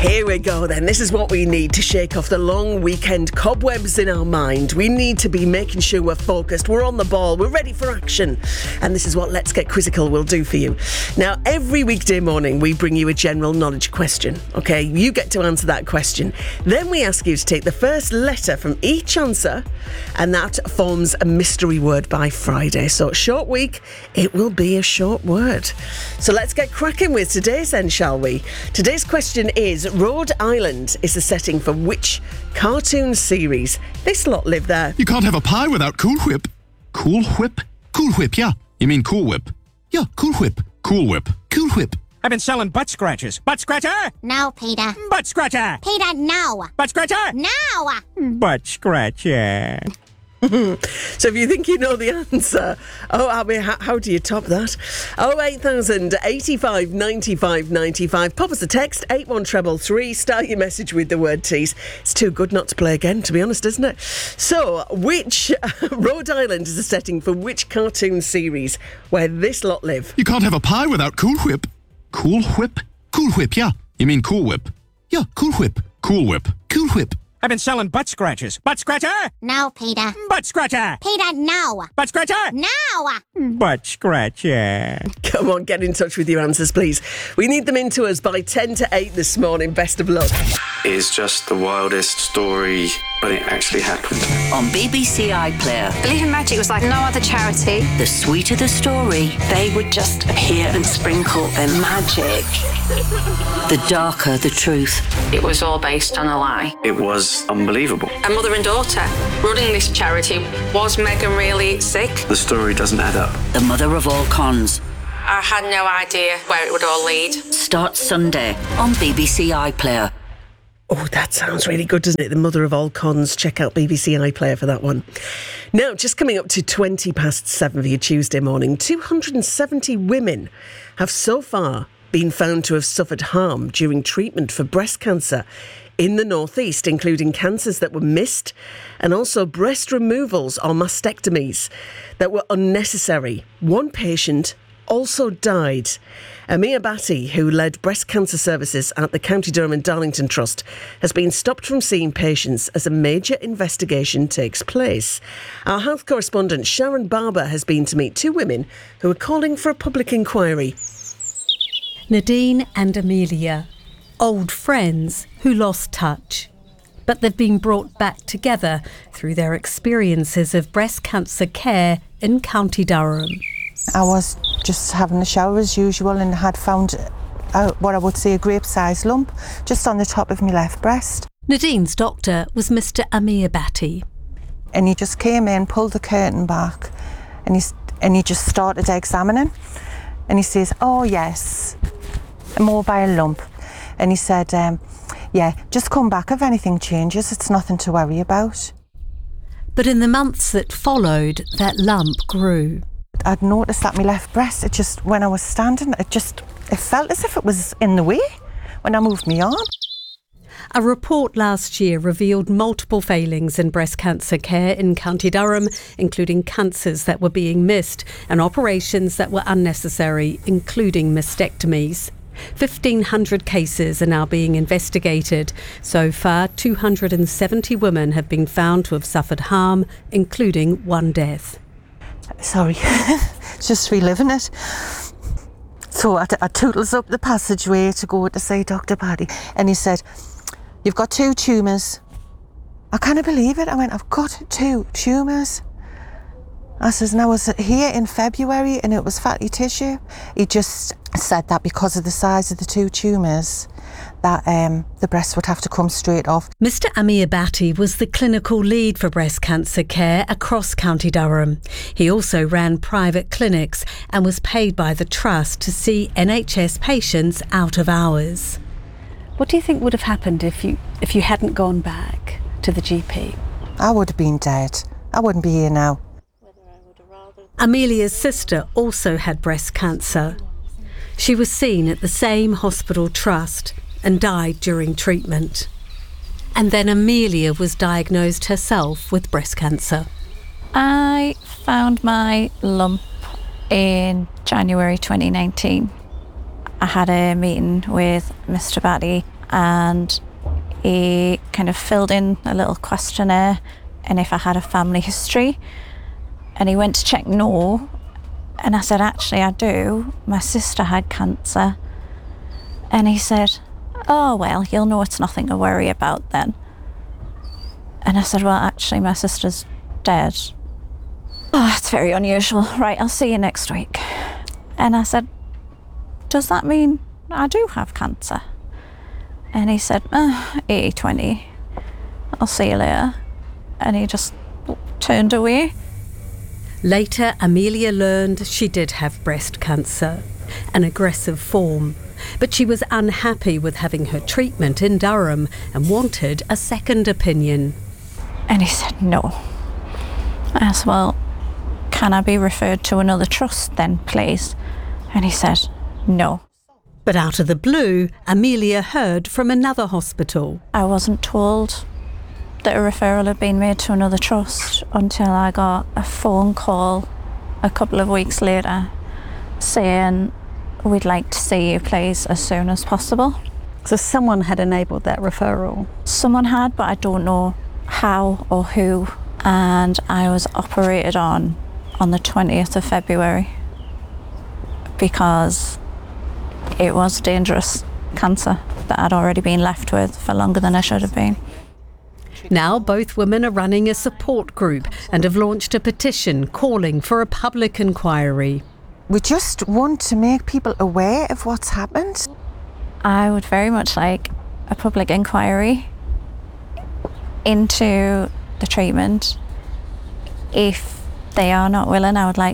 Here we go then. This is what we need to shake off the long weekend cobwebs in our mind. We need to be making sure we're focused, we're on the ball, we're ready for action. And this is what Let's Get Quizzical will do for you. Now, every weekday morning we bring you a general knowledge question. Okay, you get to answer that question. Then we ask you to take the first letter from each answer, and that forms a mystery word by Friday. So, short week, it will be a short word. So let's get cracking with today's then, shall we? Today's question is, Rhode Island is the setting for which cartoon series? This lot live there. You can't have a pie without Cool Whip. Cool Whip? Cool Whip, yeah. You mean Cool Whip? Yeah, Cool Whip. Cool Whip. Cool Whip. I've been selling butt scratchers. Butt scratcher! No, Peter. Butt scratcher! Peter, no. Butt scratcher! No. Butt scratcher. So if you think you know the answer, how do you top that? 08000 85 95 95. Pop us a text, 81333. Start your message with the word tease. It's too good not to play again, to be honest, isn't it? So, which Rhode Island is the setting for which cartoon series where this lot live? You can't have a pie without Cool Whip. Cool Whip? Cool Whip, yeah. You mean Cool Whip? Yeah, Cool Whip. Cool Whip. Cool Whip. I've been selling butt scratchers. Butt scratcher! No, Peter. Butt scratcher! Peter, no. Butt scratcher! No. Butt scratcher. Come on, get in touch with your answers, please. We need them into us by 10 to 8 this morning. Best of luck. It's just the wildest story, but it actually happened. On BBC iPlayer, Believe in Magic was like no other charity. the sweeter the story, They would just appear and sprinkle their magic. the darker the truth. It was all based on a lie. It was unbelievable. A mother and daughter running this charity. Was Meghan really sick? The story doesn't add up. The mother of all cons. I had no idea where it would all lead. Starts Sunday on BBC iPlayer. Oh, that sounds really good, doesn't it? The mother of all cons. Check out BBC iPlayer for that one. Now, just coming up to 20 past 7 for your Tuesday morning, 270 women have so far been found to have suffered harm during treatment for breast cancer in the northeast, including cancers that were missed and also breast removals or mastectomies that were unnecessary. One patient also died. Amir Bhatti, who led breast cancer services at the County Durham and Darlington Trust, has been stopped from seeing patients as a major investigation takes place. Our health correspondent Sharon Barber has been to meet two women who are calling for a public inquiry. Nadine and Amelia, old friends who lost touch. But they've been brought back together through their experiences of breast cancer care in County Durham. I was just having a shower as usual and had found what I would say a grape-sized lump just on the top of my left breast. Nadine's doctor was Mr. Amir Bhatti. And he just came in, pulled the curtain back, and he just started examining. And he says, "Oh yes, a mobile lump." And he said, "Yeah, just come back if anything changes. It's nothing to worry about." But in the months that followed, that lump grew. I'd noticed that my left breast, it just, when I was standing, it felt as if it was in the way when I moved my arm. A report last year revealed multiple failings in breast cancer care in County Durham, including cancers that were being missed and operations that were unnecessary, including mastectomies. 1,500 cases are now being investigated. So far, 270 women have been found to have suffered harm, including one death. Sorry, just reliving it. So I tootles up the passageway to go to see Dr. Paddy, and he said, "You've got 2 tumours." I can't believe it. I went, "I've got 2 tumours." I says, "and I was here in February and it was fatty tissue." He just said that because of the size of the 2 tumours, that the breast would have to come straight off. Mr. Amir Bhatti was the clinical lead for breast cancer care across County Durham. He also ran private clinics and was paid by the trust to see NHS patients out of hours. What do you think would have happened if you hadn't gone back to the GP? I would have been dead. I wouldn't be here now. Amelia's sister also had breast cancer. She was seen at the same hospital trust and died during treatment. And then Amelia was diagnosed herself with breast cancer. I found my lump in January 2019. I had a meeting with Mr. Batty and he kind of filled in a little questionnaire and if I had a family history, and he went to check no, and I said, actually I do, my sister had cancer, and he said, oh well, you'll know it's nothing to worry about then. And I said, well actually my sister's dead. Oh, it's very unusual. Right, I'll see you next week. And I said, does that mean I do have cancer? And he said, 80-20, I'll see you later. And he just turned away. Later, Amelia learned she did have breast cancer, an aggressive form, but she was unhappy with having her treatment in Durham and wanted a second opinion. And he said, no. I asked, well, can I be referred to another trust then, please? And he said, no. But out of the blue, Amelia heard from another hospital. I wasn't told that a referral had been made to another trust until I got a phone call a couple of weeks later saying, we'd like to see you, please, as soon as possible. So someone had enabled that referral? Someone had, but I don't know how or who. And I was operated on the 20th of February because it was dangerous cancer that I'd already been left with for longer than I should have been. Now both women are running a support group and have launched a petition calling for a public inquiry. We just want to make people aware of what's happened. I would very much like a public inquiry into the treatment. If they are not willing, I would like